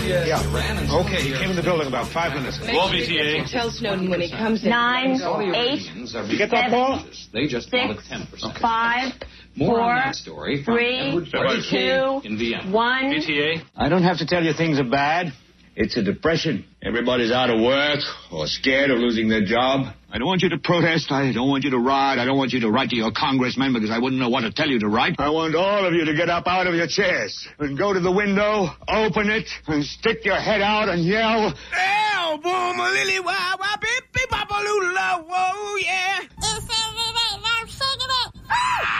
Yeah. Okay, he came in the building about 5 minutes ago. Well, VTA. Tell Snowden when he comes in. 9, 8, You get that, Paul? They just 6, wanted 10%. 5, More 4, on that story from 3, Edward 2, in Vienna. 1. VTA. I don't have to tell you things are bad. It's a depression. Everybody's out of work or scared of losing their job. I don't want you to protest. I don't want you to riot. I don't want you to write to your congressman because I wouldn't know what to tell you to write. I want all of you to get up out of your chairs and go to the window, open it, and stick your head out and yell, Boom, lily, wah, wah, beep, beep, bop, a loo, whoa, yeah.